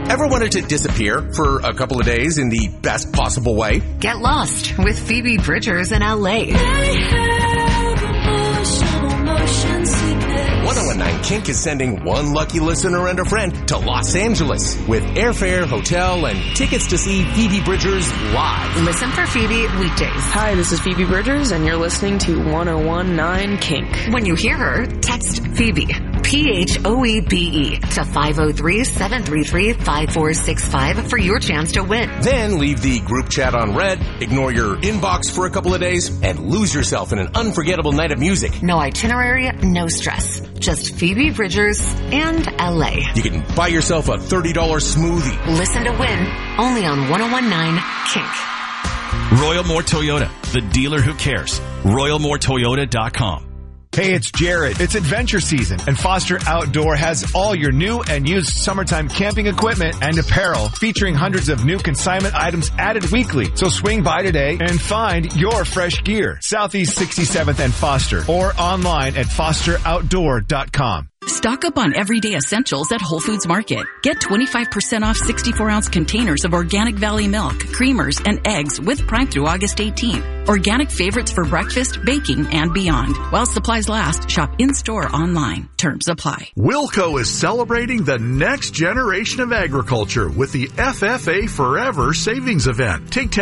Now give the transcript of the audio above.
Ever wanted to disappear for a couple of days in the best possible way? Get lost with Phoebe Bridgers in LA. 1019 Kink is sending one lucky listener and a friend to Los Angeles with airfare, hotel, and tickets to see Phoebe Bridgers live. Listen for Phoebe weekdays. Hi, this is Phoebe Bridgers, and you're listening to 1019 Kink. When you hear her, text Phoebe, PHOEBE, to 503-733-5465 for your chance to win. Then leave the group chat on red, ignore your inbox for a couple of days, and lose yourself in an unforgettable night of music. No itinerary, no stress. Just Phoebe Bridgers and LA. You can buy yourself a $30 smoothie. Listen to win only on 1019 Kink. Royal Moore Toyota, the dealer who cares. RoyalMoreToyota.com. Hey, it's Jared. It's adventure season, and Foster Outdoor has all your new and used summertime camping equipment and apparel, featuring hundreds of new consignment items added weekly. So swing by today and find your fresh gear. Southeast 67th and Foster, or online at FosterOutdoor.com. Stock up on everyday essentials at Whole Foods Market. Get 25% off 64-ounce containers of Organic Valley milk, creamers, and eggs with Prime through August 18th. Organic favorites for breakfast, baking, and beyond. While supplies last, shop in-store, online. Terms apply. Wilco is celebrating the next generation of agriculture with the FFA Forever Savings Event. Take